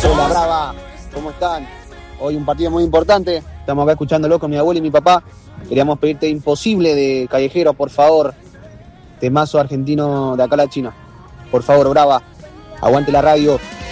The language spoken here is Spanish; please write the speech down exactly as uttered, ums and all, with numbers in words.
Hola, Brava, ¿cómo están? Hoy un partido muy importante, estamos acá escuchándolo con mi abuelo y mi papá. Queríamos pedirte Imposible de Callejero, por favor. Temazo argentino de acá a la China. Por favor, Brava, aguante la radio.